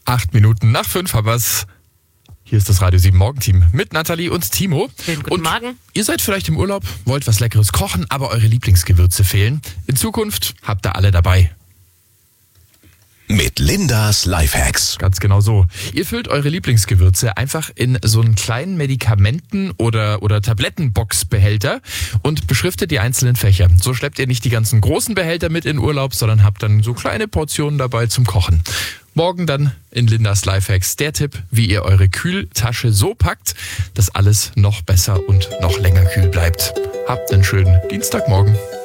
8:08 haben wir's. Hier ist das Radio 7 Morgenteam mit Nathalie und Timo. Schönen guten Morgen. Ihr seid vielleicht im Urlaub, wollt was Leckeres kochen, aber eure Lieblingsgewürze fehlen. In Zukunft habt ihr alle dabei. Mit Lindas Lifehacks. Ganz genau so. Ihr füllt eure Lieblingsgewürze einfach in so einen kleinen Medikamenten- oder Tablettenbox-Behälter und beschriftet die einzelnen Fächer. So schleppt ihr nicht die ganzen großen Behälter mit in Urlaub, sondern habt dann so kleine Portionen dabei zum Kochen. Morgen dann in Lindas Lifehacks der Tipp, wie ihr eure Kühltasche so packt, dass alles noch besser und noch länger kühl bleibt. Habt einen schönen Dienstagmorgen.